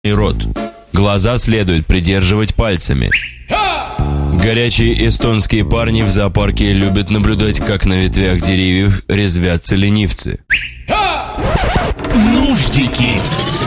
рот. Глаза следует придерживать пальцами. Горячие эстонские парни в зоопарке любят наблюдать, как на ветвях деревьев резвятся ленивцы. Нуждики.